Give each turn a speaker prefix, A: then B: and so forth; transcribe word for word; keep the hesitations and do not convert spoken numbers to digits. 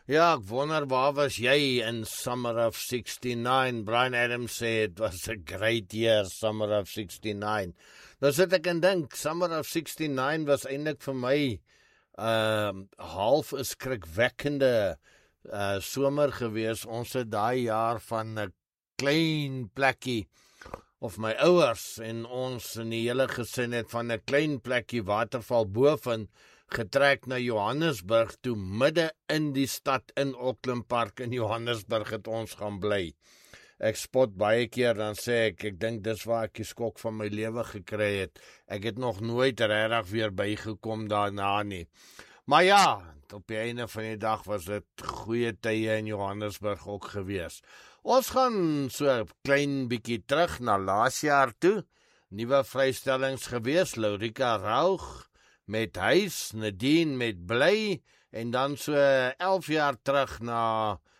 A: Ja, ek wonder waar was jy in Summer of sixty-nine? Bryan Adams sê it was a great year, Summer of sixty-nine. Nou sit ek en dink, Summer of sixty-nine was eintlik vir my uh, half 'n skrikwekkende uh, somer gewees. Ons het daai jaar van 'n klein plekkie, of my ouers en ons in die hele gesin het van 'n klein plekkie waterval boven getrek na Johannesburg toe, midde in die stad in Auckland Park in Johannesburg het ons gaan bly. Ek spot baie keer, dan sê ek, ek dink dis waar ek die skok van my lewe gekry het. Ek het nog nooit regtig weer bygekom daarna nie. Maar ja, op die einde van die dag was dit goeie tye in Johannesburg ook gewees. Ons gaan so 'n klein bietjie terug na laas jaar toe. Nuwe vrystellings gewees, Laurika Raug met Huis, Nadine met Bly, en dan so elf jaar terug na